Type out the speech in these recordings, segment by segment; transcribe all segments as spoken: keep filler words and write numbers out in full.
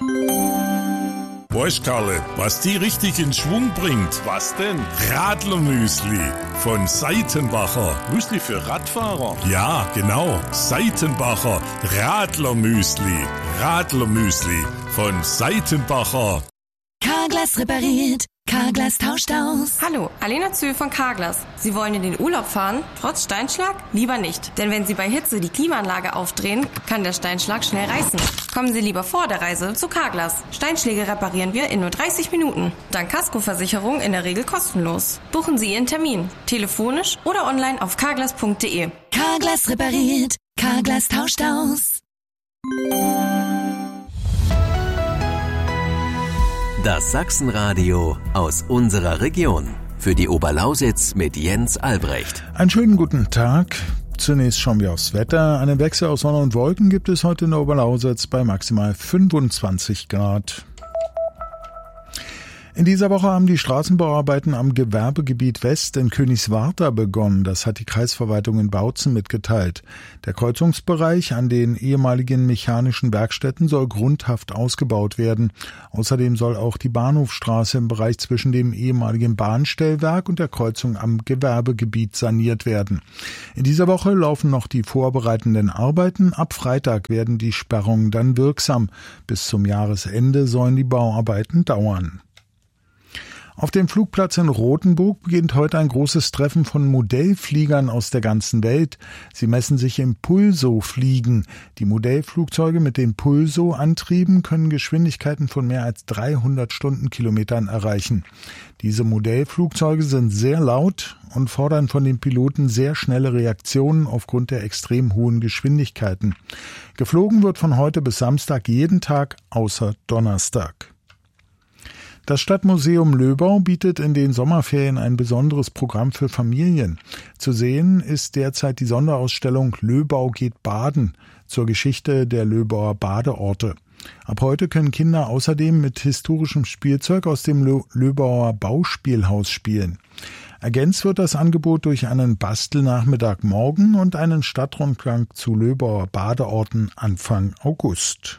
Weißt, Karle, was die richtig in Schwung bringt? Was denn? Radlermüsli von Seitenbacher. Müsli für Radfahrer? Ja, genau. Seitenbacher Radlermüsli. Radlermüsli von Seitenbacher. Carglass repariert. Carglass tauscht aus. Hallo, Alena Zühl von Carglass. Sie wollen in den Urlaub fahren? Trotz Steinschlag? Lieber nicht. Denn wenn Sie bei Hitze die Klimaanlage aufdrehen, kann der Steinschlag schnell reißen. Kommen Sie lieber vor der Reise zu Carglass. Steinschläge reparieren wir in nur dreißig Minuten. Dank Kaskoversicherung in der Regel kostenlos. Buchen Sie Ihren Termin. Telefonisch oder online auf carglass punkt de. Carglass repariert. Carglass tauscht aus. Das Sachsenradio aus unserer Region. Für die Oberlausitz mit Jens Albrecht. Einen schönen guten Tag. Zunächst schauen wir aufs Wetter. Einen Wechsel aus Sonne und Wolken gibt es heute in der Oberlausitz bei maximal fünfundzwanzig Grad. In dieser Woche haben die Straßenbauarbeiten am Gewerbegebiet West in Königswartha begonnen. Das hat die Kreisverwaltung in Bautzen mitgeteilt. Der Kreuzungsbereich an den ehemaligen mechanischen Werkstätten soll grundhaft ausgebaut werden. Außerdem soll auch die Bahnhofstraße im Bereich zwischen dem ehemaligen Bahnstellwerk und der Kreuzung am Gewerbegebiet saniert werden. In dieser Woche laufen noch die vorbereitenden Arbeiten. Ab Freitag werden die Sperrungen dann wirksam. Bis zum Jahresende sollen die Bauarbeiten dauern. Auf dem Flugplatz in Rothenburg beginnt heute ein großes Treffen von Modellfliegern aus der ganzen Welt. Sie messen sich im Pulso-Fliegen. Die Modellflugzeuge mit den Pulso-Antrieben können Geschwindigkeiten von mehr als dreihundert Stundenkilometern erreichen. Diese Modellflugzeuge sind sehr laut und fordern von den Piloten sehr schnelle Reaktionen aufgrund der extrem hohen Geschwindigkeiten. Geflogen wird von heute bis Samstag jeden Tag außer Donnerstag. Das Stadtmuseum Löbau bietet in den Sommerferien ein besonderes Programm für Familien. Zu sehen ist derzeit die Sonderausstellung Löbau geht baden zur Geschichte der Löbauer Badeorte. Ab heute können Kinder außerdem mit historischem Spielzeug aus dem Lö- Löbauer Bauspielhaus spielen. Ergänzt wird das Angebot durch einen Bastelnachmittag morgen und einen Stadtrundgang zu Löbauer Badeorten Anfang August.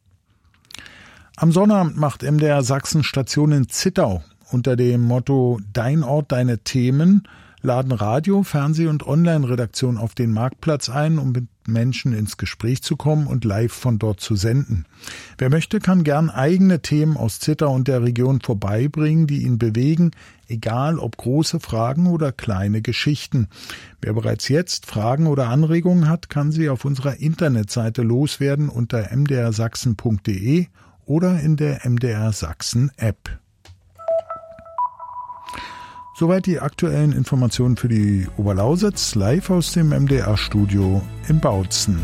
Am Sonnabend macht M D R Sachsen Station in Zittau. Unter dem Motto Dein Ort, deine Themen laden Radio-, Fernseh- und Online-Redaktion auf den Marktplatz ein, um mit Menschen ins Gespräch zu kommen und live von dort zu senden. Wer möchte, kann gern eigene Themen aus Zittau und der Region vorbeibringen, die ihn bewegen, egal ob große Fragen oder kleine Geschichten. Wer bereits jetzt Fragen oder Anregungen hat, kann sie auf unserer Internetseite loswerden unter m d r sachsen punkt de oder in der M D R Sachsen App. Soweit die aktuellen Informationen für die Oberlausitz, live aus dem M D R-Studio in Bautzen.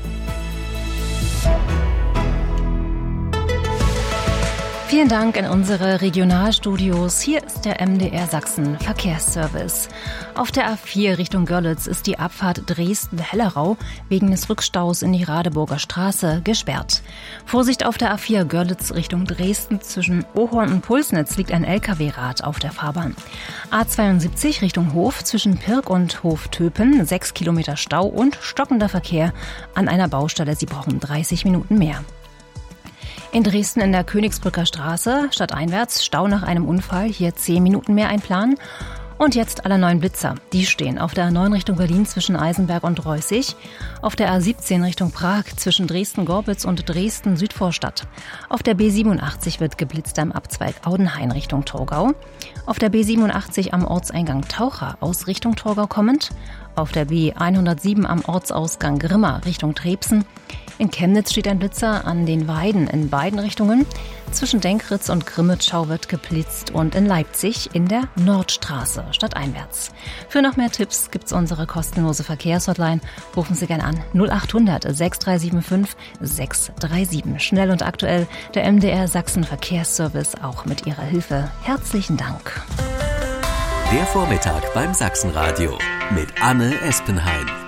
Vielen Dank in unsere Regionalstudios. Hier ist der M D R Sachsen Verkehrsservice. Auf der A vier Richtung Görlitz ist die Abfahrt Dresden-Hellerau wegen des Rückstaus in die Radeburger Straße gesperrt. Vorsicht auf der A vier Görlitz Richtung Dresden. Zwischen Ohorn und Pulsnitz liegt ein L K W-Rad auf der Fahrbahn. A zweiundsiebzig Richtung Hof zwischen Pirk und Hof-Töpen. Sechs Kilometer Stau und stockender Verkehr an einer Baustelle. Sie brauchen dreißig Minuten mehr. In Dresden in der Königsbrücker Straße, stadteinwärts, Stau nach einem Unfall, hier zehn Minuten mehr einplanen. Und jetzt alle neuen Blitzer. Die stehen auf der A neun Richtung Berlin zwischen Eisenberg und Reußig, auf der A siebzehn Richtung Prag zwischen Dresden-Gorbitz und Dresden-Südvorstadt. Auf der B siebenundachtzig wird geblitzt am Abzweig Audenhain Richtung Torgau. Auf der B siebenundachtzig am Ortseingang Taucher aus Richtung Torgau kommend. Auf der B hundertsieben am Ortsausgang Grimma Richtung Trebsen. In Chemnitz steht ein Blitzer an den Weiden in beiden Richtungen. Zwischen Denkritz und Grimmitschau wird geblitzt und in Leipzig in der Nordstraße stadteinwärts. Für noch mehr Tipps gibt's unsere kostenlose Verkehrshotline. Rufen Sie gerne an null acht hundert sechs drei sieben fünf sechs drei sieben. Schnell und aktuell der M D R Sachsen Verkehrsservice auch mit Ihrer Hilfe. Herzlichen Dank. Der Vormittag beim Sachsenradio mit Anne Espenheim.